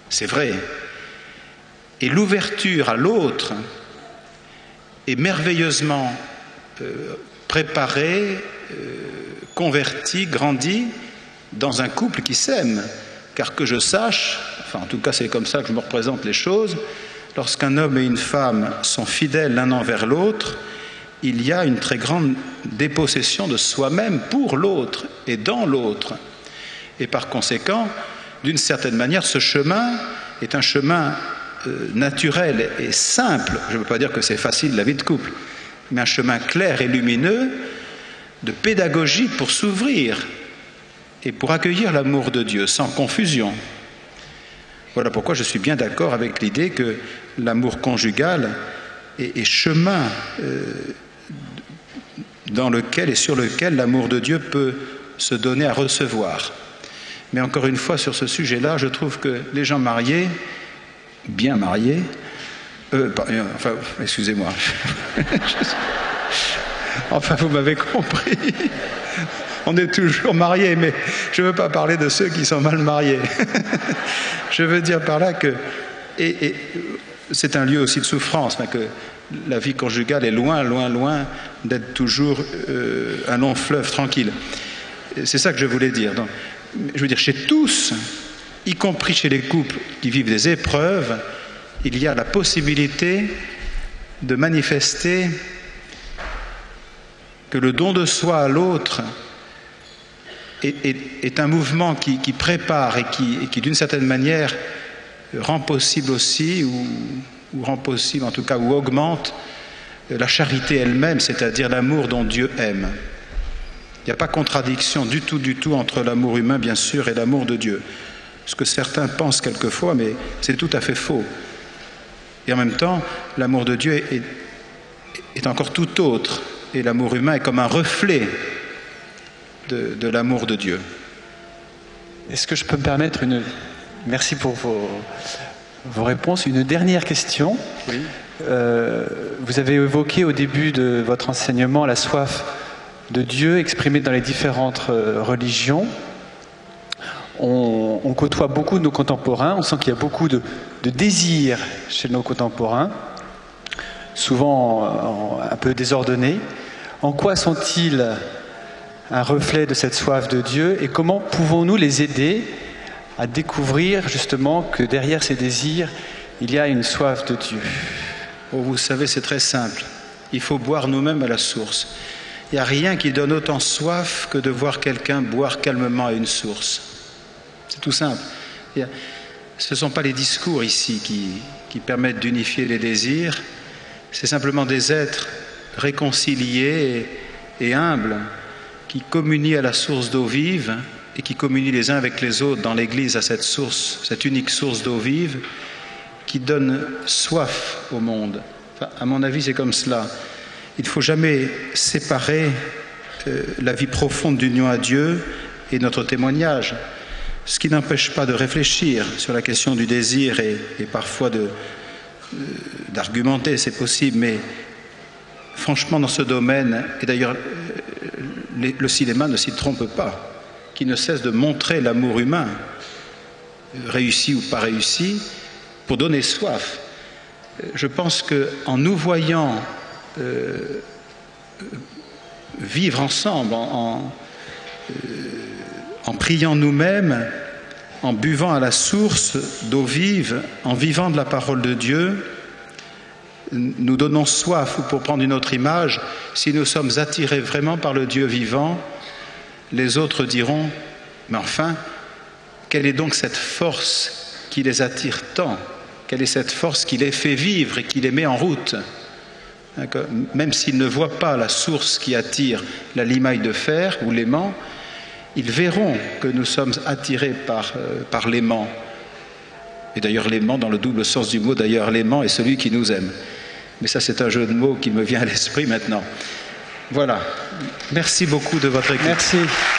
c'est vrai. Et l'ouverture à l'autre est merveilleusement préparée, convertie, grandie dans un couple qui s'aime. Car que je sache, enfin en tout cas c'est comme ça que je me représente les choses, lorsqu'un homme et une femme sont fidèles l'un envers l'autre, il y a une très grande dépossession de soi-même pour l'autre et dans l'autre. Et par conséquent, d'une certaine manière, ce chemin est un chemin naturel et simple. Je ne veux pas dire que c'est facile la vie de couple, mais un chemin clair et lumineux de pédagogie pour s'ouvrir et pour accueillir l'amour de Dieu sans confusion. Voilà pourquoi je suis bien d'accord avec l'idée que l'amour conjugal est chemin dans lequel et sur lequel l'amour de Dieu peut se donner à recevoir. Mais encore une fois, sur ce sujet-là, je trouve que les gens mariés, bien mariés, enfin, excusez-moi, enfin, vous m'avez compris, on est toujours mariés, mais je ne veux pas parler de ceux qui sont mal mariés. Je veux dire par là que, et c'est un lieu aussi de souffrance, que la vie conjugale est loin, loin, loin d'être toujours un long fleuve tranquille. C'est ça que je voulais dire. Donc, je veux dire, chez tous, y compris chez les couples qui vivent des épreuves, il y a la possibilité de manifester que le don de soi à l'autre est un mouvement qui prépare et qui d'une certaine manière rend possible aussi, ou rend possible en tout cas, ou augmente la charité elle-même, c'est-à-dire l'amour dont Dieu aime. Il n'y a pas contradiction du tout entre l'amour humain, bien sûr, et l'amour de Dieu. Ce que certains pensent quelquefois, mais c'est tout à fait faux. Et en même temps, l'amour de Dieu est encore tout autre. Et l'amour humain est comme un reflet de l'amour de Dieu. Est-ce que je peux me permettre Merci pour vos réponses. Une dernière question. Oui. Vous avez évoqué au début de votre enseignement la soif de Dieu exprimée dans les différentes religions. On côtoie beaucoup de nos contemporains, on sent qu'il y a beaucoup de désirs chez nos contemporains, souvent un peu désordonnés. En quoi sont-ils un reflet de cette soif de Dieu et comment pouvons-nous les aider à découvrir justement que derrière ces désirs, il y a une soif de Dieu? Oh, vous savez, c'est très simple. Il faut boire nous-mêmes à la source. Il n'y a rien qui donne autant soif que de voir quelqu'un boire calmement à une source. C'est tout simple. Ce ne sont pas les discours ici qui permettent d'unifier les désirs. C'est simplement des êtres réconciliés et humbles qui communient à la source d'eau vive et qui communient les uns avec les autres dans l'Église à cette source, cette unique source d'eau vive qui donne soif au monde. Enfin, à mon avis, c'est comme cela. Il ne faut jamais séparer la vie profonde d'union à Dieu et notre témoignage. Ce qui n'empêche pas de réfléchir sur la question du désir et parfois d'argumenter, c'est possible, mais franchement dans ce domaine, et d'ailleurs le cinéma ne s'y trompe pas, qui ne cesse de montrer l'amour humain, réussi ou pas réussi, pour donner soif. Je pense qu'en nous voyant vivre ensemble, en priant nous-mêmes, en buvant à la source d'eau vive, en vivant de la parole de Dieu, nous donnons soif, ou pour prendre une autre image, si nous sommes attirés vraiment par le Dieu vivant, les autres diront, mais enfin, quelle est donc cette force qui les attire tant? Quelle est cette force qui les fait vivre et qui les met en route? Même s'ils ne voient pas la source qui attire la limaille de fer ou l'aimant, ils verront que nous sommes attirés par l'aimant. Et d'ailleurs l'aimant dans le double sens du mot, d'ailleurs l'aimant est celui qui nous aime. Mais ça c'est un jeu de mots qui me vient à l'esprit maintenant. Voilà. Merci beaucoup de votre écoute. Merci.